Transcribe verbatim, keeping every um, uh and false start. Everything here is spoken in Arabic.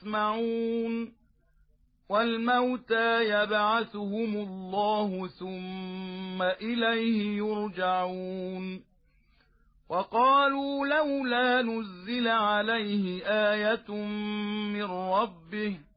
يسمعون والموتى يبعثهم الله ثم إليه يرجعون وقالوا لولا نزل عليه آية من ربه